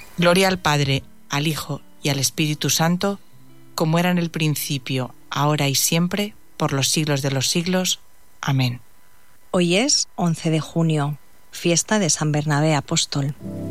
Gloria al Padre, al Hijo y al Espíritu Santo, como era en el principio, ahora y siempre, por los siglos de los siglos. Amén. Hoy es 11 de junio, fiesta de San Bernabé Apóstol.